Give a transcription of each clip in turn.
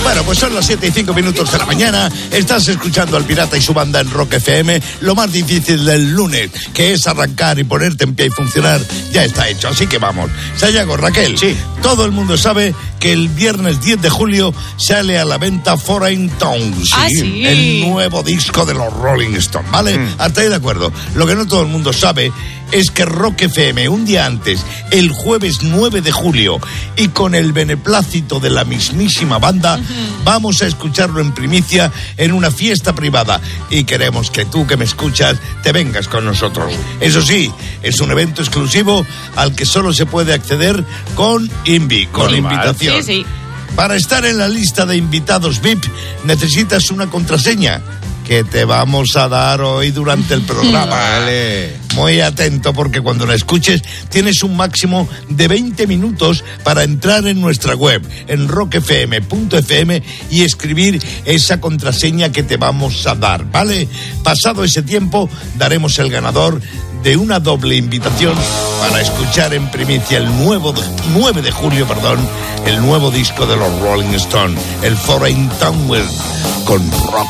Bueno, pues son las 7:05 de la mañana. Estás escuchando al Pirata y su banda en Rock FM. Lo más difícil del lunes, que es arrancar y ponerte en pie y funcionar, ya está hecho. Así que vamos. Sayago, Raquel. Sí. Todo el mundo sabe que el viernes 10 de julio sale a la venta Foreign Tongues. Sí. El nuevo disco de los Rolling Stones, ¿vale? Hasta ahí de acuerdo. Lo que no todo el mundo sabe es que Rock FM, un día antes, el jueves 9 de julio, y con el beneplácito de la mismísima banda, vamos a escucharlo en primicia en una fiesta privada. Y queremos que tú, que me escuchas, te vengas con nosotros. Eso sí, es un evento exclusivo al que solo se puede acceder con invitación. Sí. Para estar en la lista de invitados VIP, necesitas una contraseña que te vamos a dar hoy durante el programa. Vale. Muy atento, porque cuando la escuches tienes un máximo de 20 minutos para entrar en nuestra web, en rockfm.fm, y escribir esa contraseña que te vamos a dar, ¿vale? Pasado ese tiempo, daremos el ganador de una doble invitación para escuchar en primicia el 9 de julio, el nuevo disco de los Rolling Stones, el Foreign Tongues, con Rock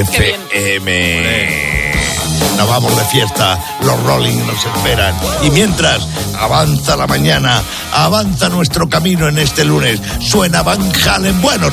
FM. Nos vamos de fiesta, los Rolling nos esperan. Y mientras avanza la mañana, avanza nuestro camino en este lunes, suena Van Halen. Bueno,